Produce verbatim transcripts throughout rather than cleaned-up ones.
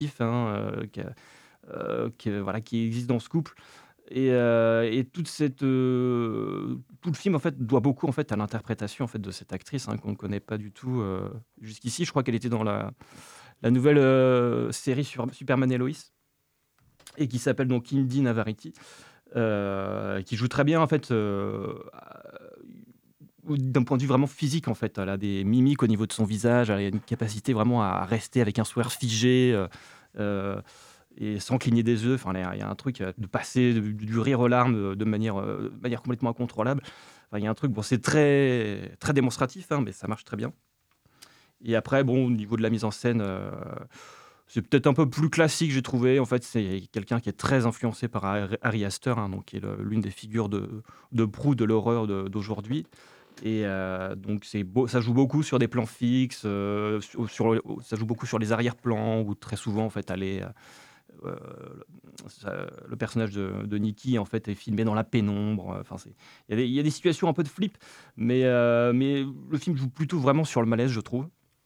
hein, heu, qui a heu, que voilà, qui existe dans ce couple et heu et toute cette, heu, tout le film, en fait, doit beaucoup, en fait, à l'interprétation, en fait, de cette actrice, hein, qu'on ne connaît pas du tout, heu, jusqu'ici. Je crois qu'elle était dans la la nouvelle, heu, série sur Superman et Lois et qui s'appelle donc Indy Navarrete, heu, qui joue très bien, en fait, heu, a ou d'un point de vue vraiment physique, en fait. Elle a des mimiques au niveau de son visage, elle a une capacité vraiment à rester avec un sourire figé, heu heu et sans cligner des yeux. Enfin, il y a il y a un truc, heu, de passer du du rire aux larmes, heu, de manière, heu, de manière complètement incontrôlable. Enfin, il y a un truc, bon, c'est très très démonstratif, hein, mais ça marche très bien et après, bon, au niveau de la mise en scène, heu, c'est peut-être un peu plus classique, j'ai trouvé. En fait, c'est quelqu'un qui est très influencé par Har Ari Aster, hein, donc qui est le l'une des figures de de proue de l'horreur de d'aujourd'hui et heu, donc c'est beau ça joue beaucoup sur des plans fixes, heu, sur sur le ça joue beaucoup sur les arrière-plans où très souvent, en fait, elle est, heu heu, ça le personnage de de Nikki, en fait, est filmé dans la pénombre, enfin, c'est il y a des il y a des situations un peu de flip, mais heu, mais le film joue plutôt vraiment sur le malaise, je trouve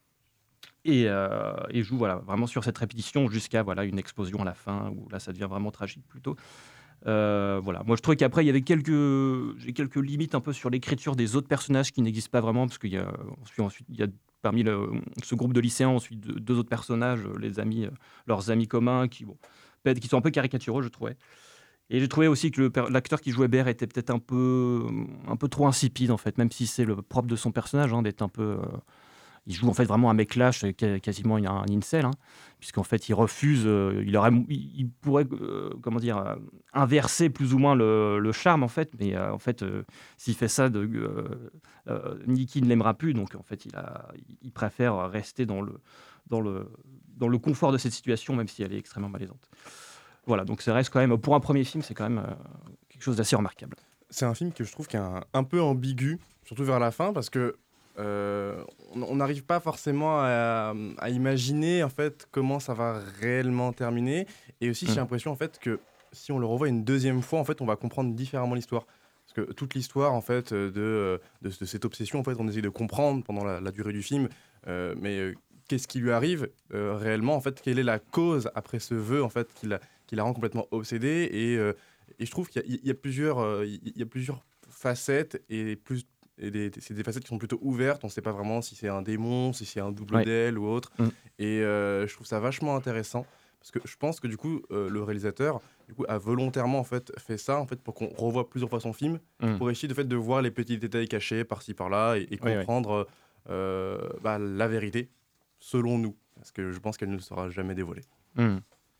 et heu et joue, voilà, vraiment sur cette répétition jusqu'à, voilà, une explosion à la fin où là, ça devient vraiment tragique plutôt. Heu, voilà, moi je trouvais qu'après il y avait quelques j'ai quelques limites un peu sur l'écriture des autres personnages qui n'existent pas vraiment parce qu'il y a on suit ensuite il y a parmi le ce groupe de lycéens, on suit deux deux autres personnages, heu, les amis, heu, leurs amis communs qui bon, peut-être qui sont un peu caricatureux, je trouvais et j'ai trouvé aussi que le per l'acteur qui jouait Bear était peut-être un peu, mmh, un peu trop insipide en fait, même si c'est le propre de son personnage, hein, d'être un peu, heu il joue en fait vraiment un mec lâche, heu, qua quasiment un un incel, hein, puisqu'en fait il refuse, heu, il aurait m il il pourrait, heu, comment dire? Heu, inverser plus ou moins le le charme en fait, mais heu, en fait, heu, s'il fait ça de heu heu, Nikki ne l'aimera plus donc en fait il a il il préfère rester dans le dans le dans le confort de cette situation, même si elle est extrêmement malaisante. Voilà, donc ça reste quand même pour un premier film, c'est quand même, heu, quelque chose d'assez remarquable. C'est un film que je trouve qui est un, un peu ambigu, surtout vers la fin, parce que euh, on on n'arrive pas forcément à, à imaginer en fait comment ça va réellement terminer. Et aussi, j'ai Mmh. l'impression en fait que si on le revoit une deuxième fois, en fait, on va comprendre différemment l'histoire. Parce que toute l'histoire en fait de, euh, de, de cette obsession, en fait, on essaie de comprendre pendant la, la durée du film, euh, mais euh, qu'est-ce qui lui arrive euh, réellement, en fait, quelle est la cause après ce vœu en fait qui la, qui la rend complètement obsédée et euh, et je trouve qu'il y a, il y a plusieurs, euh, il y a plusieurs facettes et, plus, et des, c'est des facettes qui sont plutôt ouvertes. On ne sait pas vraiment si c'est un démon, si c'est un double Ouais. d'elle ou autre. Mmh. Et euh, je trouve ça vachement intéressant parce que je pense que du coup, euh, le réalisateur du coup, a volontairement en fait, fait ça en fait, pour qu'on revoie plusieurs fois son film Mmh. pour essayer de, fait, de voir les petits détails cachés par-ci par-là et, et Oui, oui. comprendre euh, bah, la vérité selon nous. Parce que je pense qu'elle ne sera jamais dévoilée. Mmh.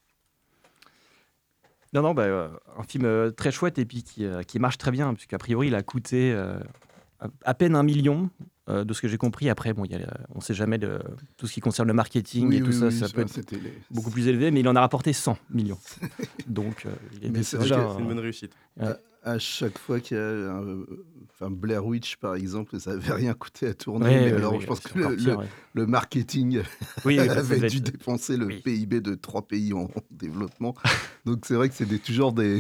Non, non, bah, heu, un film, heu, très chouette et puis qui, heu, qui marche très bien puisqu'a priori il a coûté, heu, à à peine un million heu, de ce que j'ai compris. Après bon, il y a, on sait jamais de tout ce qui concerne le marketing Oui, et tout oui, ça, oui, ça peut ça, être c'était les. beaucoup plus élevé, mais il en a rapporté cent millions. Donc, heu, il Mais était c'est c'est vrai déjà que C'est une un bonne réussite. ouais. à, à chaque fois qu'il y a un, euh, enfin Blair Witch par exemple, ça avait rien coûté à tourner, Ouais, mais oui, alors oui, je oui, pense c'est que le, encore pire, le, ouais. le marketing Oui, oui, bah, ça avait devait dû être dépenser le oui. P I B de trois pays en, en développement. Donc c'est vrai que c'est des, toujours des,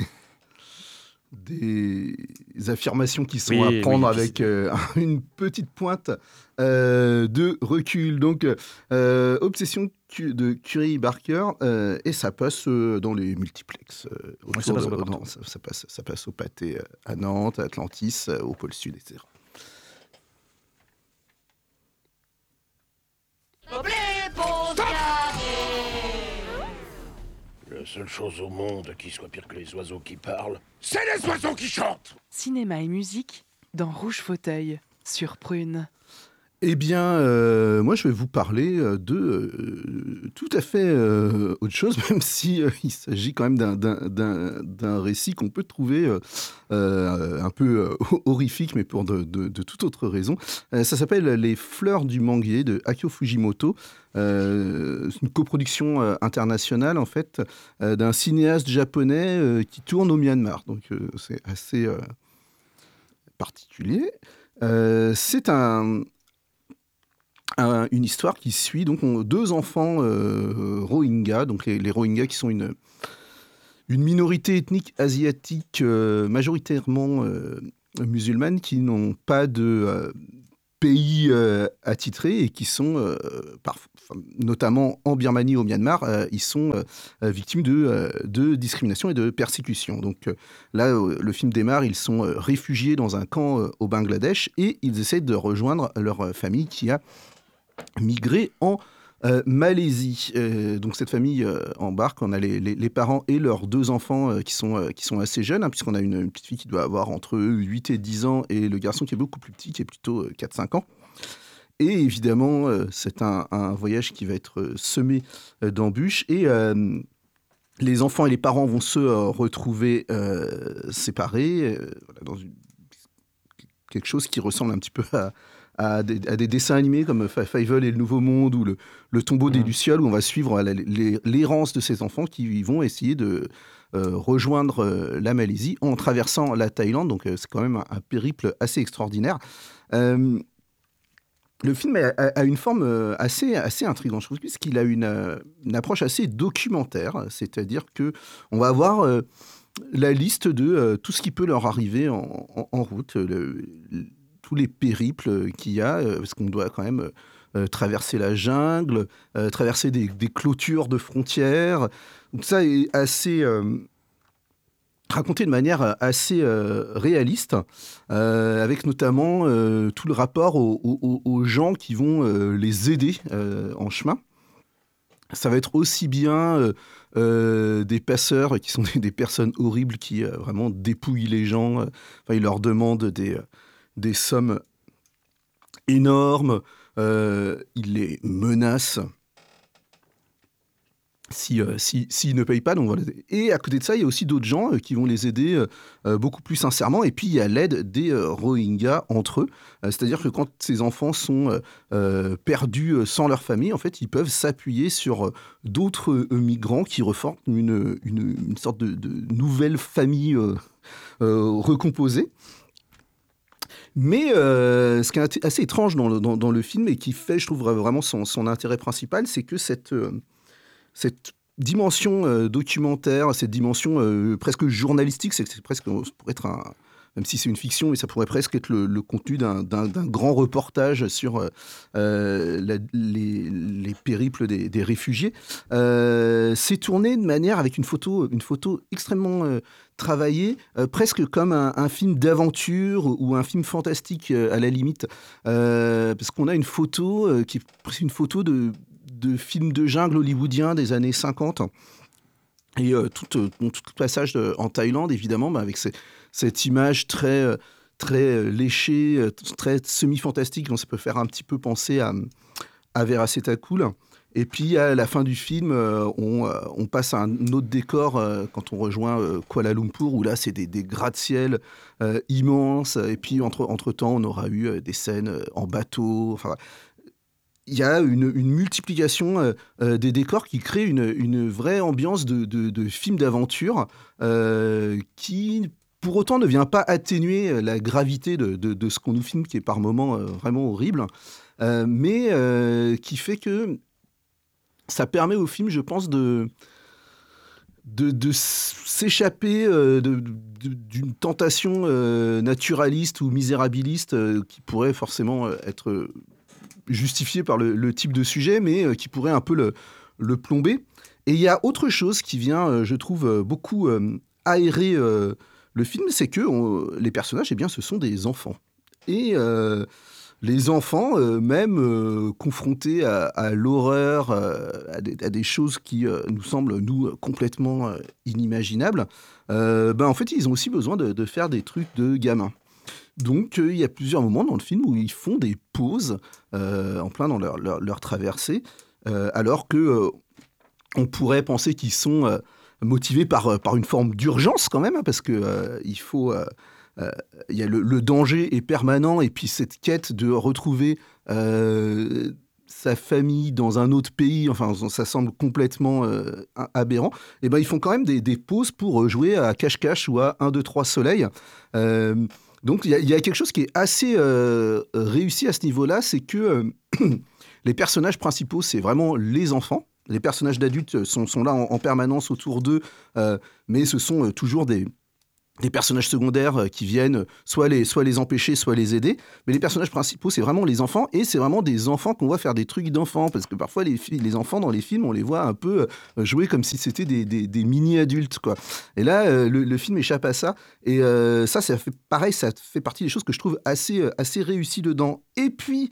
des affirmations qui sont à Oui, oui prendre et puis c'est avec des euh, une petite pointe euh, de recul. Donc, euh, Obsession cu- de Curie Barker, euh, et ça passe euh, dans les multiplex euh, ouais, ça autour passe de. un peu Oh non, partout. ça, ça passe, ça passe au pâté euh, à Nantes, à Atlantis, euh, au pôle Sud, et cetera. La seule chose au monde qui soit pire que les oiseaux qui parlent, c'est les oiseaux qui chantent. Cinéma et musique dans Rouge Fauteuil sur Prune. Eh bien, euh, moi, je vais vous parler euh, de euh, tout à fait euh, autre chose, même si euh, il s'agit quand même d'un, d'un, d'un, d'un récit qu'on peut trouver euh, euh, un peu euh, horrifique, mais pour de, de, de toute autre raison. Euh, ça s'appelle Les Fleurs du Manguier de Akio Fujimoto. Euh, c'est une coproduction euh, internationale, en fait, euh, d'un cinéaste japonais euh, qui tourne au Myanmar. Donc, euh, c'est assez euh, particulier. Euh, c'est un un- une histoire qui suit donc on- deux enfants euh, Rohingyas, donc les, les Rohingyas qui sont une, une minorité ethnique asiatique euh, majoritairement euh, musulmane qui n'ont pas de euh, pays euh, attitrés et qui sont, euh, par, notamment en Birmanie, au Myanmar, euh, ils sont euh, victimes de, euh, de discrimination et de persécution. Donc euh, là, euh, le film démarre, ils sont euh, réfugiés dans un camp euh, au Bangladesh et ils essaient de rejoindre leur euh, famille qui a migré en Euh, Malaisie. Euh, donc cette famille euh, embarque, on a les, les, les parents et leurs deux enfants euh, qui, sont, euh, qui sont assez jeunes, hein, puisqu'on a une, une petite fille qui doit avoir entre huit et dix ans et le garçon qui est beaucoup plus petit, qui est plutôt euh, quatre cinq ans. Et évidemment, euh, c'est un, un voyage qui va être euh, semé euh, d'embûches et euh, les enfants et les parents vont se euh, retrouver euh, séparés euh, voilà, dans une, quelque chose qui ressemble un petit peu à À des, à des dessins animés comme Fievel et le Nouveau Monde ou le, le Tombeau des Mmh. Lucioles, où on va suivre la- les- l'errance de ces enfants qui vont essayer de euh, rejoindre euh, la Malaisie en traversant la Thaïlande. Donc euh, c'est quand même un, un périple assez extraordinaire. Euh, le film a, a- a une forme euh, assez, assez intrigante, je trouve, puisqu'il a une, euh, une approche assez documentaire, c'est-à-dire que on va avoir euh, la liste de euh, tout ce qui peut leur arriver en, en- en route, le- le- tous les périples qu'il y a, euh, parce qu'on doit quand même euh, traverser la jungle, euh, traverser des, des clôtures de frontières. Donc ça est assez euh, raconté de manière assez euh, réaliste, euh, avec notamment euh, tout le rapport aux, aux- aux gens qui vont euh, les aider euh, en chemin. Ça va être aussi bien euh, euh, des passeurs qui sont des, des personnes horribles qui euh, vraiment dépouillent les gens. euh, Enfin, ils leur demandent des, euh, des sommes énormes. euh, ils les menacent si, euh, si, s'ils ne payent pas. Donc voilà. Et à côté de ça, il y a aussi d'autres gens euh, qui vont les aider euh, euh, beaucoup plus sincèrement. Et puis, il y a l'aide des euh, Rohingyas entre eux. Euh, c'est-à-dire que quand ces enfants sont euh, euh, perdus euh, sans leur famille, en fait, ils peuvent s'appuyer sur euh, d'autres euh, migrants qui reforment une, une, une sorte de, de nouvelle famille euh, euh, recomposée. Mais euh, ce qui est assez étrange dans le, dans, dans le film et qui fait, je trouve, vraiment son, son intérêt principal, c'est que cette, euh, cette dimension euh, documentaire, cette dimension euh, presque journalistique, c'est, c'est presque, ça pourrait être un, même si c'est une fiction, mais ça pourrait presque être le, le contenu d'un, d'un, d'un grand reportage sur euh, euh, la- les, les périples des, des réfugiés. Euh, c'est tourné de manière avec une photo, une photo extrêmement euh, travaillée, euh, presque comme un, un film d'aventure ou un film fantastique euh, à la limite, Euh, parce qu'on a une photo euh, qui est presque une photo de, de film de jungle hollywoodien des années cinquante. Et euh, tout, euh, tout le passage de- en Thaïlande, évidemment, bah, avec ces- cette image très, euh, très euh, léchée, euh, très semi-fantastique, dont ça peut faire un petit peu penser à, à Veracetacool. Et puis, à la fin du film, euh, on, euh, on passe à un autre décor euh, quand on rejoint euh, Kuala Lumpur, où là, c'est des, des gratte-ciel euh, immenses. Et puis, entre, entre-temps, on aura eu euh, des scènes euh, en bateau. Enfin, il y a une, une multiplication euh, euh, des décors qui crée une, une vraie ambiance de, de, de film d'aventure euh, qui, pour autant, ne vient pas atténuer la gravité de, de, de ce qu'on nous filme, qui est par moments euh, vraiment horrible, euh, mais euh, qui fait que ça permet au film, je pense, de, de, de s'échapper euh, de- de- d'une tentation euh, naturaliste ou misérabiliste euh, qui pourrait forcément euh, être justifié par le, le type de sujet, mais euh, qui pourrait un peu le, le plomber. Et il y a autre chose qui vient, euh, je trouve, euh, beaucoup euh, aérer euh, le film, c'est que on- les personnages, eh bien, ce sont des enfants. Et euh, les enfants, euh, même euh, confrontés à, à l'horreur, euh, à, des, à des choses qui euh, nous semblent, nous, complètement euh, inimaginables, euh, ben, en fait, ils ont aussi besoin de, de faire des trucs de gamins. Donc, euh, il y a plusieurs moments dans le film où ils font des pauses euh, en plein dans leur, leur, leur traversée, euh, alors que euh, on pourrait penser qu'ils sont euh, motivés par, euh, par une forme d'urgence quand même, hein, parce que euh, il faut, euh, euh, il y a le, le danger est permanent, et puis cette quête de retrouver euh, sa famille dans un autre pays, enfin, ça semble complètement euh, aberrant. Et ben, ils font quand même des, des pauses pour jouer à cache-cache ou à un, deux, trois soleils. Euh, donc, il y, a- il y a quelque chose qui est assez euh, réussi à ce niveau-là, c'est que euh, les personnages principaux, c'est vraiment les enfants. Les personnages d'adultes sont, sont là en, en permanence autour d'eux, euh, mais ce sont euh, toujours des, des personnages secondaires euh, qui viennent soit les, soit les empêcher, soit les aider. Mais les personnages principaux, c'est vraiment les enfants, et c'est vraiment des enfants qu'on voit faire des trucs d'enfants, parce que parfois, les, fi- les enfants dans les films, on les voit un peu euh, jouer comme si c'était des, des- des mini-adultes, quoi. Et là, euh, le, le film échappe à ça, et euh, ça, ça fait pareil, ça fait partie des choses que je trouve assez, euh, assez réussies dedans. Et puis,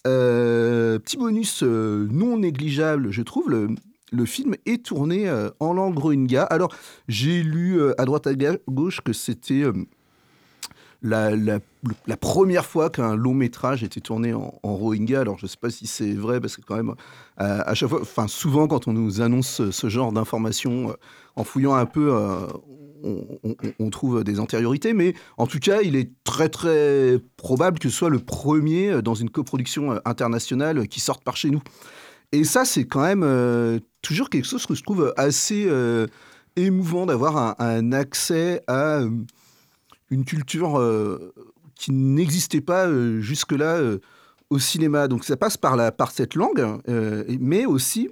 euh, petit bonus euh, non négligeable, je trouve, le, le film est tourné euh, en langue rohingya. Alors, j'ai lu euh, à droite à ga- gauche que c'était euh, la, la- le- la première fois qu'un long métrage était tourné en, en rohingya. Alors, je ne sais pas si c'est vrai, parce que quand même, euh, à chaque fois, enfin, souvent, quand on nous annonce ce, ce genre d'informations, euh, en fouillant un peu, euh, on, on- on trouve des antériorités. Mais en tout cas, il est très, très probable que ce soit le premier euh, dans une coproduction euh, internationale euh, qui sorte par chez nous. Et ça, c'est quand même euh, toujours quelque chose que je trouve assez euh, émouvant d'avoir un, un accès à euh, une culture euh, qui n'existait pas euh, jusque-là euh, au cinéma. Donc ça passe par, la, par cette langue, euh, et- mais aussi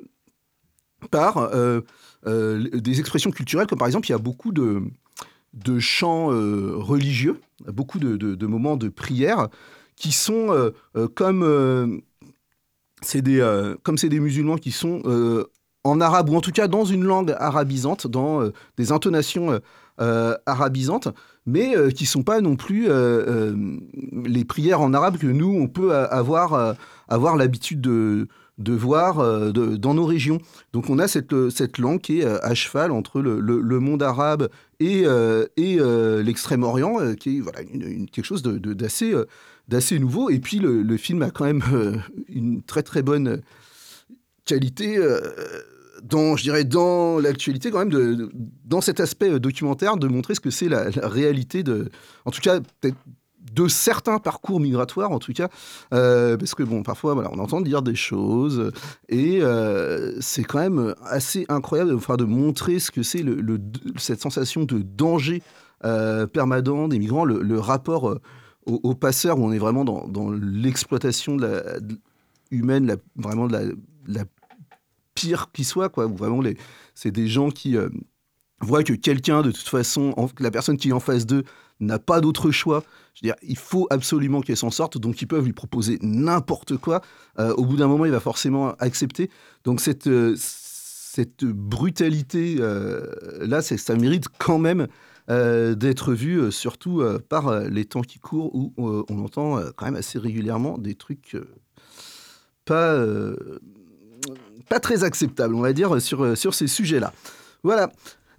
par euh, euh, des expressions culturelles, comme par exemple, il y a beaucoup de, de chants euh, religieux, beaucoup de, de- de moments de prière qui sont euh, euh, comme... euh, c'est des, euh, comme c'est des musulmans qui sont euh, en arabe, ou en tout cas dans une langue arabisante, dans euh, des intonations euh, euh, arabisantes, mais euh, qui ne sont pas non plus euh, euh, les prières en arabe que nous, on peut a- avoir, euh, avoir l'habitude de, de voir euh, de- dans nos régions. Donc on a cette, euh, cette langue qui est euh, à cheval entre le, le- le monde arabe et, euh, et euh, l'Extrême-Orient, euh, qui est voilà, une- une- quelque chose de- de- d'assez... euh, d'assez nouveau. Et puis, le, le film a quand même euh, une très, très bonne qualité euh, dans, je dirais, dans l'actualité, quand même, de, de- dans cet aspect euh, documentaire, de montrer ce que c'est la, la réalité de, en tout cas, peut-être de certains parcours migratoires, en tout cas, euh, parce que, bon, parfois, voilà, on entend dire des choses, et euh, c'est quand même assez incroyable, enfin, de montrer ce que c'est le, le- cette sensation de danger euh, permanent des migrants, le, le rapport euh, aux, aux passeurs, où on est vraiment dans, dans l'exploitation de la, de- humaine, la- vraiment de la, la pire qui soit, quoi, où vraiment les, c'est des gens qui euh, voient que quelqu'un, de toute façon, en- que la personne qui est en face d'eux n'a pas d'autre choix. Je veux dire, il faut absolument qu'elle s'en sorte, donc ils peuvent lui proposer n'importe quoi. Euh, au bout d'un moment, il va forcément accepter. Donc cette, euh, cette brutalité, euh, là, c'est, ça mérite quand même euh, d'être vu, euh, surtout euh, par euh, les temps qui courent, où euh, on entend euh, quand même assez régulièrement des trucs euh, pas, euh, pas très acceptables, on va dire, sur, euh, sur ces sujets-là. Voilà.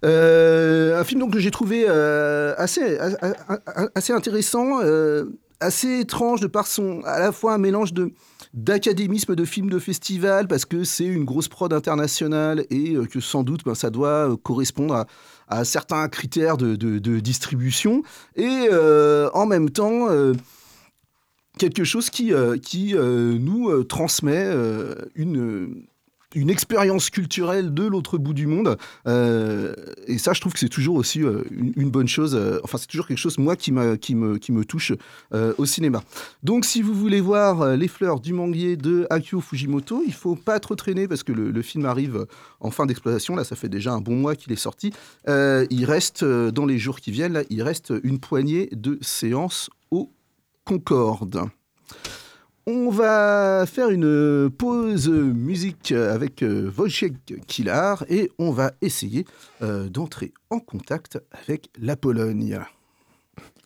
Euh, un film donc, que j'ai trouvé euh, assez, a- a- a- assez intéressant, euh, assez étrange de par son, à la fois un mélange de, d'académisme de films de festival, parce que c'est une grosse prod internationale et euh, que sans doute ben, ça doit euh, correspondre à, à certains critères de, de- de distribution, et euh, en même temps euh, quelque chose qui, euh, qui euh, nous euh, transmet euh, une, une expérience culturelle de l'autre bout du monde. Euh, et ça, je trouve que c'est toujours aussi euh, une, une bonne chose. euh, enfin, c'est toujours quelque chose, moi, qui, m'a, qui, me, qui me touche euh, au cinéma. Donc, si vous voulez voir euh, Les Fleurs du Manguier de Akio Fujimoto, il faut pas trop traîner parce que le, le film arrive en fin d'exploitation. Là, ça fait déjà un bon mois qu'il est sorti. Euh, il reste, euh, dans les jours qui viennent, là, il reste une poignée de séances au Concorde. On va faire une pause musique avec euh, Wojciech Kilar et on va essayer euh, d'entrer en contact avec la Pologne.